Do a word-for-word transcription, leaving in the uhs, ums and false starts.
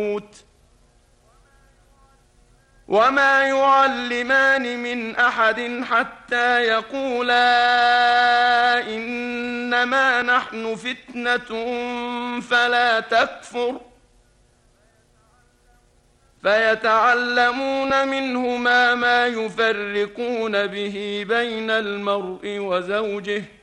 وما يعلمان من أحد حتى يقولا إنما نحن فتنة فلا تكفر فيتعلمون منهما ما يفرقون به بين المرء وزوجه